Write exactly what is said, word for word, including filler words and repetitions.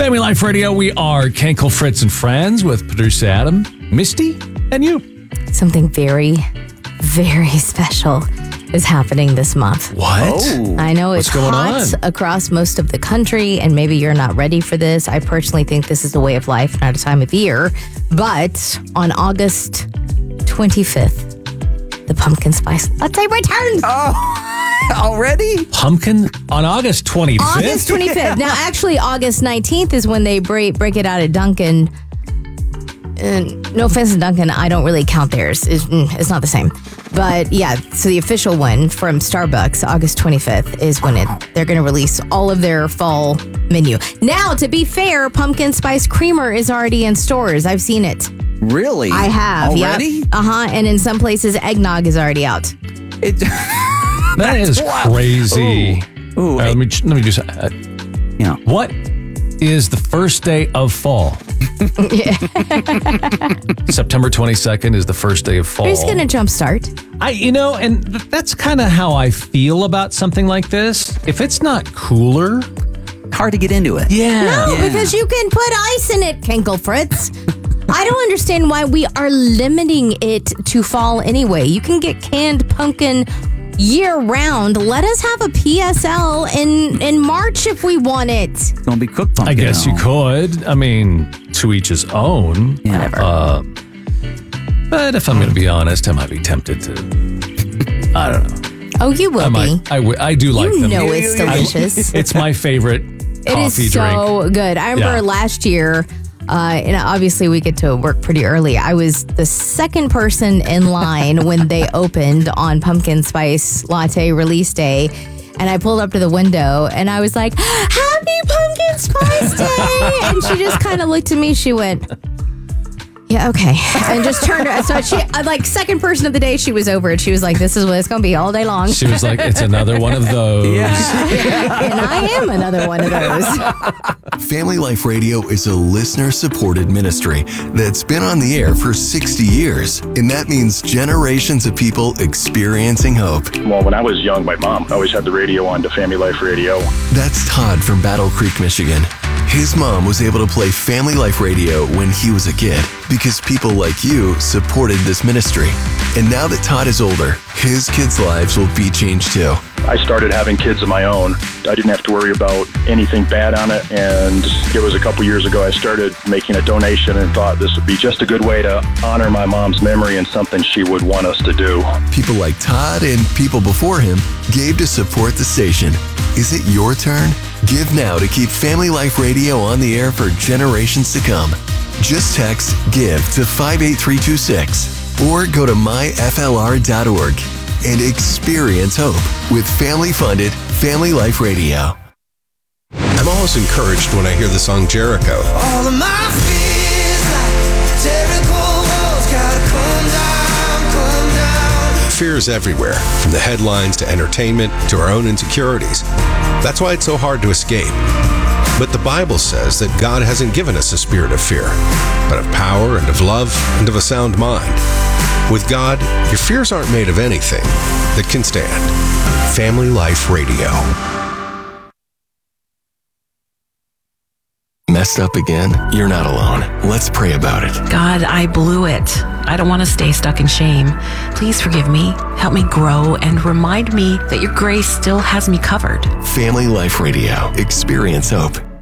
Family Life Radio, we are Kenkel, Fritz, and Friends with producer Adam, Misty, and you. Something very, very special is happening this month. What? Oh. I know it's What's going hot on? across most of the country, and maybe you're not ready for this. I personally think this is a way of life, not a time of year. But on August twenty-fifth, the pumpkin spice latte returns. Oh, already? Pumpkin on August twenty-fifth? August twenty-fifth. Now, actually, August nineteenth is when they break, break it out at Dunkin'. And no offense to Dunkin', I don't really count theirs. It's, it's not the same. But yeah, so the official one from Starbucks, August twenty-fifth, is when it they're going to release all of their fall menu. Now, to be fair, pumpkin spice creamer is already in stores. I've seen it. Really? I have. Already? Yep. Uh-huh. And in some places, eggnog is already out. It, That is crazy. Ooh. Ooh, All right, let me let me just. Uh, yeah. What is the first day of fall? September twenty-second is the first day of fall. Are you just going to jump start? I, you know, and th- that's kind of how I feel about something like this. If it's not cooler, hard to get into it. yeah. No, Yeah. because you can put ice in it, Kenkel Fritz. I don't understand why we are limiting it to fall anyway. You can get canned pumpkin year round. Let us have a P S L in, in March if we want it. It's going to be cooked pumpkin. I guess you though. could. I mean, to each his own. Yeah. Uh, but if I'm going to be honest, I might be tempted to. I don't know. Oh, you will I be. might. I, w- I do like You them. know it's I- delicious. it's my favorite It coffee is so drink. good. I remember Yeah. last year, uh, and obviously we get to work pretty early. I was the second person in line when they opened on Pumpkin Spice Latte release day. And I pulled up to the window and I was like, "Happy Pumpkin Spice Day!" And she just kind of looked at me. She went, "Yeah, okay," and just turned her. So she, uh, like, second person of the day, she was over it. She was like, "This is what it's going to be all day long." She was like, "It's another one of those." And I am another one of those. Family Life Radio is a listener-supported ministry that's been on the air for sixty years, and that means generations of people experiencing hope. Well, when I was young, my mom always had the radio on to Family Life Radio. That's Todd from Battle Creek, Michigan. His mom was able to play Family Life Radio when he was a kid because people like you supported this ministry. And now that Todd is older, his kids' lives will be changed too. I started having kids of my own. I didn't have to worry about anything bad on it, and it was a couple years ago I started making a donation and thought this would be just a good way to honor my mom's memory and something she would want us to do. People like Todd and people before him gave to support the station. Is it your turn? Give now to keep Family Life Radio on the air for generations to come. Just text GIVE to five eight three two six or go to my f l r dot org and experience hope with family-funded Family Life Radio. I'm always encouraged when I hear the song Jericho. All of my fears like Jericho walls gotta come down, come down. Fear is everywhere, from the headlines to entertainment to our own insecurities. That's why it's so hard to escape. But the Bible says that God hasn't given us a spirit of fear, but of power and of love and of a sound mind. With God, your fears aren't made of anything that can stand. Family Life Radio. Messed up again? You're not alone. Let's pray about it. God, I blew it. I don't want to stay stuck in shame. Please forgive me. Help me grow and remind me that your grace still has me covered. Family Life Radio. Experience hope.